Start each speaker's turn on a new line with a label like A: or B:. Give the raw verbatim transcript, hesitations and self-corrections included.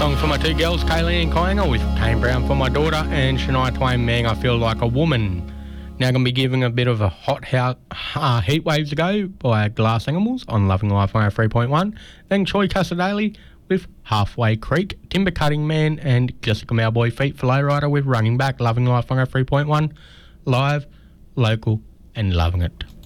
A: song for my two girls, Kaylee and Kyanga, with Kane Brown for my daughter, and Shania Twain, Man, I Feel Like a Woman. Now I'm going to be giving a bit of a hot house, uh, Heat Waves Ago by Glass Animals on Loving Life one oh three point one. Then Troy Casadale with Halfway Creek, Timber Cutting Man, and Jessica Mowboy Feet for Lowrider with Running Back, Loving Life one oh three point one. Live, local, and loving it.